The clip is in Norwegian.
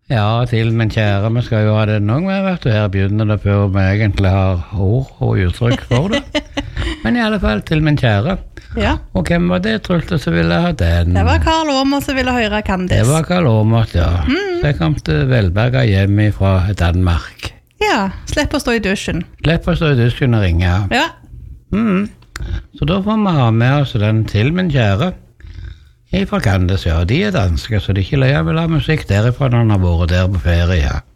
Ja, til min kjære, vi skal jo ha det noen med, vet du, her begynner det før vi egentlig har ord og uttrykk for det. Men i alle fall til min kjære. Ja. Og hvem var det, Trulte, som ville ha den? Det var Karl Åmer som ville høre Candice. Det var Karl Åmert, ja. Så jeg kom til Velberga hjem fra Danmark. Ja, slipp å stå i dusjen. Slipp å stå i dusjen og ringe. Ja. Så da får vi ha med oss den til min kjære. Fra Candice, ja. De danske, så de ikke leier vil ha musikk derifra når han har vært der på ferie.